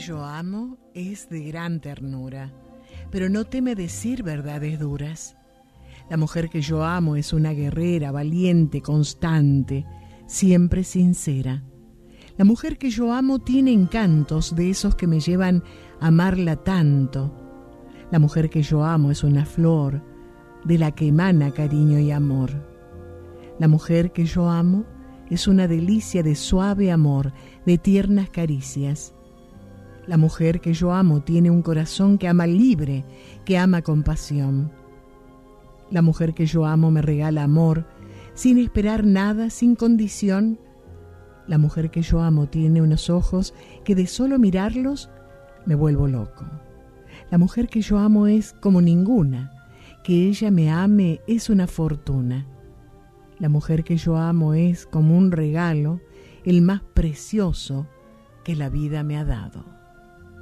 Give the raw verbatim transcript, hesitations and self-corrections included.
yo amo es de gran ternura, pero no teme decir verdades duras. La mujer que yo amo es una guerrera, valiente, constante, siempre sincera. La mujer que yo amo tiene encantos de esos que me llevan a amarla tanto. La mujer que yo amo es una flor de la que emana cariño y amor. La mujer que yo amo es una delicia de suave amor, de tiernas caricias. La mujer que yo amo tiene un corazón que ama libre, que ama con pasión. La mujer que yo amo me regala amor, sin esperar nada, sin condición. La mujer que yo amo tiene unos ojos que de solo mirarlos me vuelvo loco. La mujer que yo amo es como ninguna, que ella me ame es una fortuna. La mujer que yo amo es como un regalo, el más precioso que la vida me ha dado.